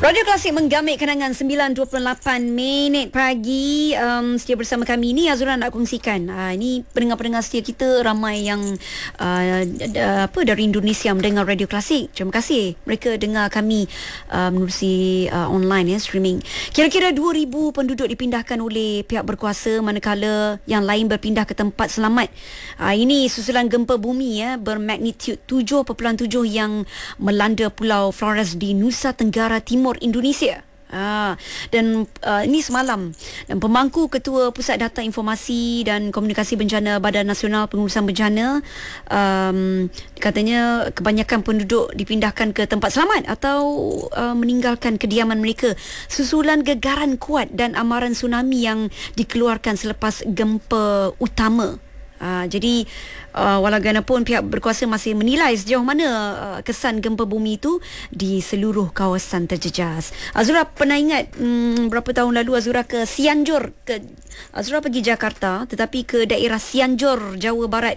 Radio Klasik menggamit kenangan 9.28 minit pagi. Setia bersama kami ni Azura nak kongsikan. Ini pendengar-pendengar setia kita ramai yang dari Indonesia mendengar Radio Klasik. Terima kasih mereka dengar kami menerusi online streaming. Kira-kira 2,000 penduduk dipindahkan oleh pihak berkuasa manakala yang lain berpindah ke tempat selamat. Ini susulan gempa bumi bermagnitud 7.7 yang melanda Pulau Flores di Nusa Tenggara Timur, Indonesia. Dan ini semalam, dan pemangku Ketua Pusat Data Informasi dan Komunikasi Bencana Badan Nasional Pengurusan Bencana katanya kebanyakan penduduk dipindahkan ke tempat selamat atau meninggalkan kediaman mereka susulan gegaran kuat dan amaran tsunami yang dikeluarkan selepas gempa utama. Jadi walaupun pihak berkuasa masih menilai sejauh mana kesan gempa bumi itu di seluruh kawasan terjejas. Azura pernah ingat berapa tahun lalu Azura ke Cianjur, Azura pergi Jakarta tetapi ke daerah Cianjur, Jawa Barat.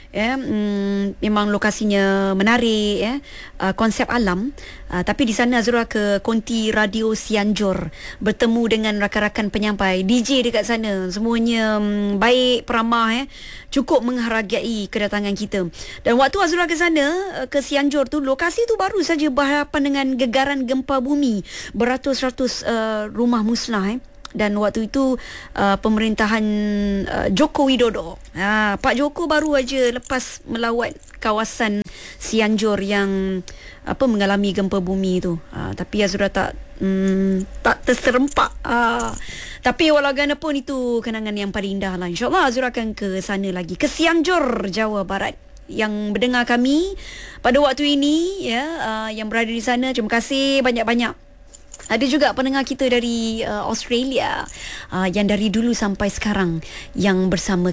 Memang lokasinya menarik, konsep alam, tapi di sana Azura ke konti radio Cianjur, bertemu dengan rakan-rakan penyampai DJ dekat sana, semuanya baik, peramah, cukup menghargai kedatangan kita. Dan waktu Azura ke sana, ke Cianjur tu, lokasi tu baru saja berhadapan dengan gegaran gempa bumi, beratus-ratus rumah musnah. Dan waktu itu pemerintahan Joko Widodo, Pak Joko baru aja lepas melawat kawasan Cianjur yang mengalami gempa bumi itu. Tapi Azura tak terserempak. Tapi walaupun itu kenangan yang paling indah lah. InsyaAllah Azura akan ke sana lagi, ke Cianjur, Jawa Barat. Yang mendengar kami pada waktu ini, yang berada di sana, terima kasih banyak-banyak. Ada juga pendengar kita dari Australia yang dari dulu sampai sekarang yang bersama